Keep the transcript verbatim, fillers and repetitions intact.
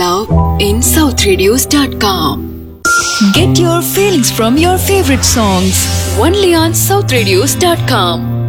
love in south radios dot com. Get your feelings from your favorite songs Only on south radios dot com.